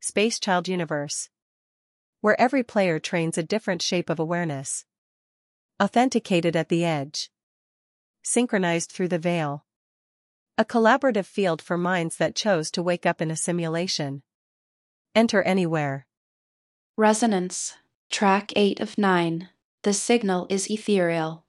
Space Child Universe, where every player trains a different shape of awareness. Authenticated at the edge. Synchronized through the veil. A collaborative field for minds that chose to wake up in a simulation. Enter anywhere. Resonance, track 8 of 9. The signal is ethereal.